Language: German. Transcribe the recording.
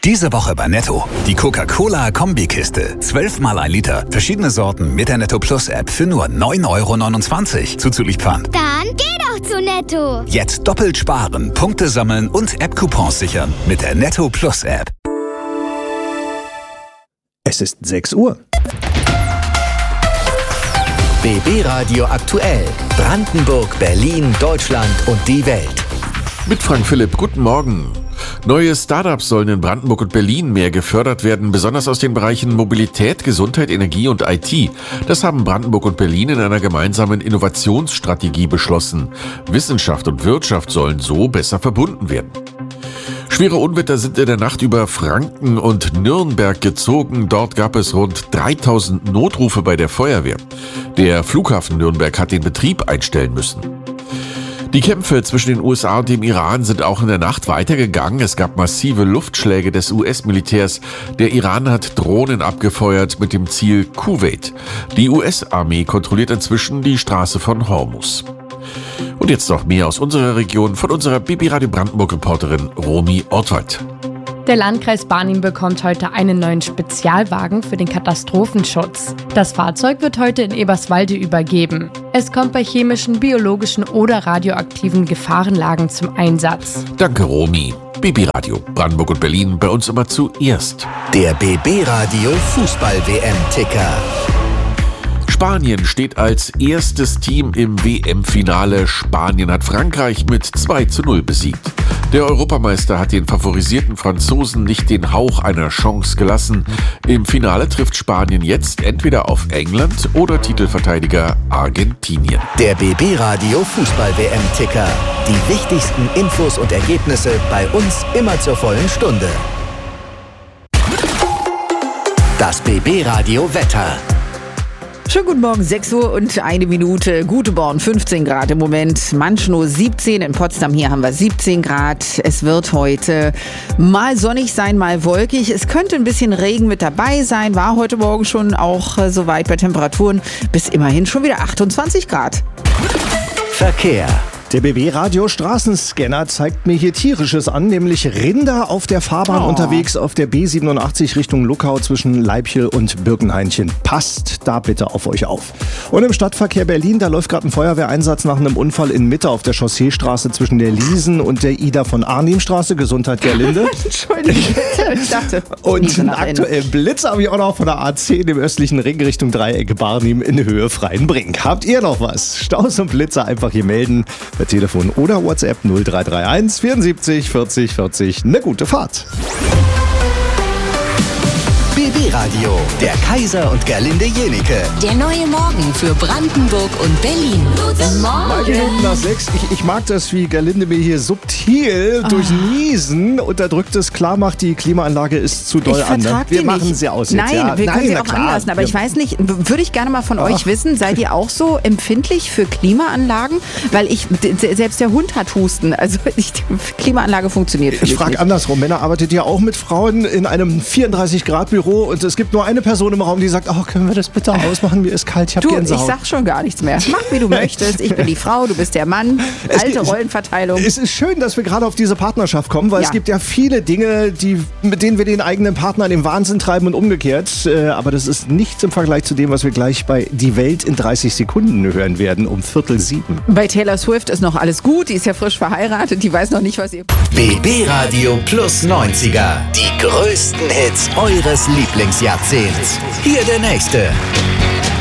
Diese Woche bei Netto. Die Coca-Cola Kombikiste. 12 mal 1 Liter. Verschiedene Sorten mit der Netto Plus App für nur 9,29 € zuzüglich Pfand. Dann geh doch zu Netto. Jetzt doppelt sparen, Punkte sammeln und App-Coupons sichern mit der Netto Plus App. Es ist 6 Uhr. BB Radio aktuell. Brandenburg, Berlin, Deutschland und die Welt. Mit Frank Philipp, guten Morgen. Neue Startups sollen in Brandenburg und Berlin mehr gefördert werden, besonders aus den Bereichen Mobilität, Gesundheit, Energie und IT. Das haben Brandenburg und Berlin in einer gemeinsamen Innovationsstrategie beschlossen. Wissenschaft und Wirtschaft sollen so besser verbunden werden. Schwere Unwetter sind in der Nacht über Franken und Nürnberg gezogen. Dort gab es rund 3000 Notrufe bei der Feuerwehr. Der Flughafen Nürnberg hat den Betrieb einstellen müssen. Die Kämpfe zwischen den USA und dem Iran sind auch in der Nacht weitergegangen. Es gab massive Luftschläge des US-Militärs. Der Iran hat Drohnen abgefeuert mit dem Ziel Kuwait. Die US-Armee kontrolliert inzwischen die Straße von Hormuz. Und jetzt noch mehr aus unserer Region von unserer BB Radio Brandenburg-Reporterin Romy Ortwald. Der Landkreis Barnim bekommt heute einen neuen Spezialwagen für den Katastrophenschutz. Das Fahrzeug wird heute in Eberswalde übergeben. Es kommt bei chemischen, biologischen oder radioaktiven Gefahrenlagen zum Einsatz. Danke, Romy. BB Radio Brandenburg und Berlin, bei uns immer zuerst. Der BB Radio Fußball-WM-Ticker. Spanien steht als erstes Team im WM-Finale. Spanien hat Frankreich mit 2:0 besiegt. Der Europameister hat den favorisierten Franzosen nicht den Hauch einer Chance gelassen. Im Finale trifft Spanien jetzt entweder auf England oder Titelverteidiger Argentinien. Der BB Radio Fußball-WM-Ticker. Die wichtigsten Infos und Ergebnisse bei uns immer zur vollen Stunde. Das BB Radio Wetter. Schönen guten Morgen, 6 Uhr und 1 Minute. Güteborn 15 Grad im Moment, Manschnow 17, in Potsdam hier haben wir 17 Grad. Es wird heute mal sonnig sein, mal wolkig. Es könnte ein bisschen Regen mit dabei sein, war heute Morgen schon auch soweit bei Temperaturen bis immerhin schon wieder 28 Grad. Verkehr. Der BB-Radio Straßenscanner zeigt mir hier Tierisches an, nämlich Rinder auf der Fahrbahn unterwegs auf der B87 Richtung Luckau zwischen Leibchel und Birkenhainchen. Passt da bitte auf euch auf. Und im Stadtverkehr Berlin, da läuft gerade ein Feuerwehreinsatz nach einem Unfall in Mitte auf der Chausseestraße zwischen der Liesen und der Ida von Arnimstraße. Gesundheit, Gerlinde. Entschuldigung, ich dachte. Und einen aktuellen Blitz habe ich auch noch von der A10 im östlichen Ring Richtung Dreieck Barnim in Höhe Freienbrink. Habt ihr noch was? Staus und Blitze einfach hier melden. Per Telefon oder WhatsApp 0331 74 40 40. Eine gute Fahrt. BB Radio, der Kaiser und Gerlinde Jenike. Der neue Morgen für Brandenburg und Berlin. Guten Mal Minuten nach 6. Ich mag das, wie Gerlinde mir hier subtil durch Niesen unterdrücktes klar macht, die Klimaanlage ist zu doll an. Wir machen sie aus jetzt. Nein, wir können sie auch anlassen. Aber ich weiß nicht, würde ich gerne mal von euch wissen, seid ihr auch so empfindlich für Klimaanlagen? Weil selbst der Hund hat Husten. Also die Klimaanlage funktioniert für mich. Ich frage andersrum. Männer, arbeitet ihr auch mit Frauen in einem 34-Grad-Büro und es gibt nur eine Person im Raum, die sagt, können wir das bitte ausmachen? Mir ist kalt, ich habe Gänsehaut. Ich sag schon gar nichts mehr. Mach, wie du möchtest. Ich bin die Frau, du bist der Mann. Alte Rollenverteilung. Es ist schön, dass wir gerade auf diese Partnerschaft kommen, weil es gibt ja viele Dinge, mit denen wir den eigenen Partner in den Wahnsinn treiben und umgekehrt. Aber das ist nichts im Vergleich zu dem, was wir gleich bei Die Welt in 30 Sekunden hören werden, um 6:45. Bei Taylor Swift ist noch alles gut. Die ist ja frisch verheiratet. Die weiß noch nicht, was ihr... BB Radio plus 90er. Die größten Hits eures Lieblingsjahrzehnts. Hier der nächste.